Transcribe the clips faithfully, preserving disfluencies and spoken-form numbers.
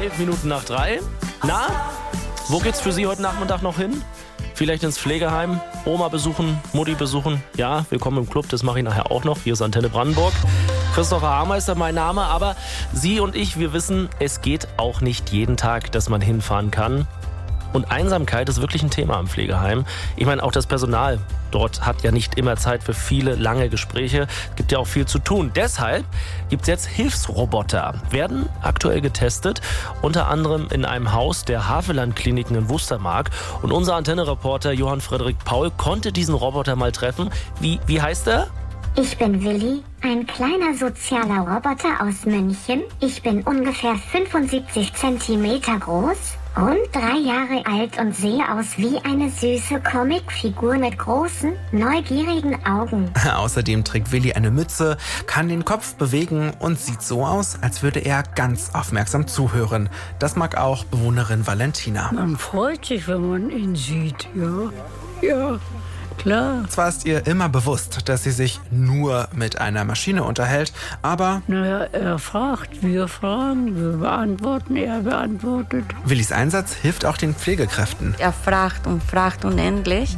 elf Minuten nach drei. Na, wo geht's für Sie heute Nachmittag noch hin? Vielleicht ins Pflegeheim, Oma besuchen, Mutti besuchen. Ja, willkommen im Club, das mache ich nachher auch noch. Hier ist Antenne Brandenburg. Christopher Hameister mein Name, aber Sie und ich, wir wissen, es geht auch nicht jeden Tag, dass man hinfahren kann. Und Einsamkeit ist wirklich ein Thema im Pflegeheim. Ich meine, auch das Personal dort hat ja nicht immer Zeit für viele lange Gespräche. Es gibt ja auch viel zu tun. Deshalb gibt es jetzt Hilfsroboter. Werden aktuell getestet, unter anderem in einem Haus der Haveland-Kliniken in Wustermark. Und unser Antenne-Reporter Johann Frederik Paul konnte diesen Roboter mal treffen. Wie, wie heißt er? Ich bin Willi, ein kleiner sozialer Roboter aus München. Ich bin ungefähr fünfundsiebzig Zentimeter groß und drei Jahre alt und sehe aus wie eine süße Comicfigur mit großen, neugierigen Augen. Außerdem trägt Willi eine Mütze, kann den Kopf bewegen und sieht so aus, als würde er ganz aufmerksam zuhören. Das mag auch Bewohnerin Valentina. Man freut sich, wenn man ihn sieht, ja. Ja. Klar. Zwar ist ihr immer bewusst, dass sie sich nur mit einer Maschine unterhält, aber... Naja, er fragt, wir fragen, wir beantworten, er beantwortet. Willis Einsatz hilft auch den Pflegekräften. Er fragt und fragt unendlich.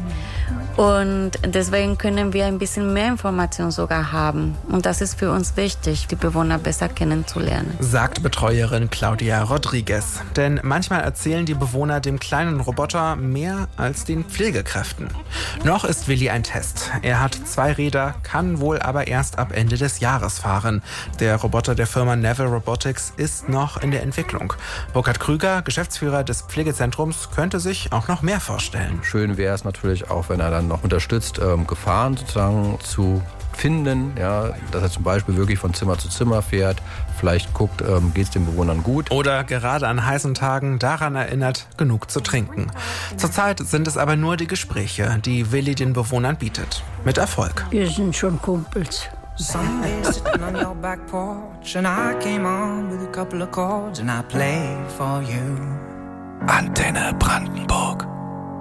Und deswegen können wir ein bisschen mehr Informationen sogar haben. Und das ist für uns wichtig, die Bewohner besser kennenzulernen. Sagt Betreuerin Claudia Rodriguez. Denn manchmal erzählen die Bewohner dem kleinen Roboter mehr als den Pflegekräften. Noch ist Willi ein Test. Er hat zwei Räder, kann wohl aber erst ab Ende des Jahres fahren. Der Roboter der Firma Neville Robotics ist noch in der Entwicklung. Burkhard Krüger, Geschäftsführer des Pflegezentrums, könnte sich auch noch mehr vorstellen. Schön wäre es natürlich auch, wenn er dann noch unterstützt, ähm, Gefahren sozusagen zu finden, ja, dass er zum Beispiel wirklich von Zimmer zu Zimmer fährt, vielleicht guckt, ähm, geht es den Bewohnern gut. Oder gerade an heißen Tagen daran erinnert, genug zu trinken. Zurzeit sind es aber nur die Gespräche, die Willi den Bewohnern bietet. Mit Erfolg. Wir sind schon Kumpels. Sunday sitting on your back porch and I came on with a couple of chords and I played for you. Antenne Brandenburg.